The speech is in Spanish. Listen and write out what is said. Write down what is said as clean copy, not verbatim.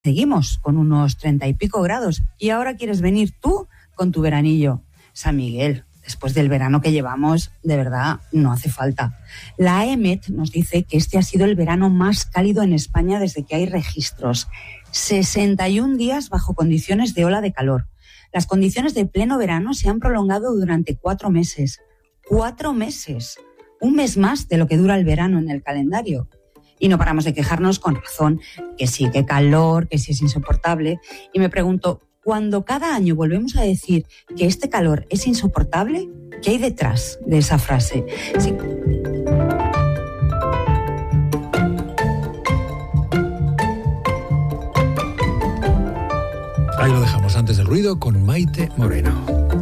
seguimos con unos 30 y pico grados y ahora quieres venir tú con tu veranillo. San Miguel, después del verano que llevamos, de verdad, no hace falta. La EMET nos dice que este ha sido el verano más cálido en España desde que hay registros. 61 días bajo condiciones de ola de calor. Las condiciones de pleno verano se han prolongado durante 4 meses. 4 meses. Un mes más de lo que dura el verano en el calendario. Y no paramos de quejarnos con razón, que sí, que calor, que sí es insoportable. Y me pregunto, cuando cada año volvemos a decir que este calor es insoportable, ¿qué hay detrás de esa frase? Sí. Ahí lo dejamos antes del ruido con Maite Moreno.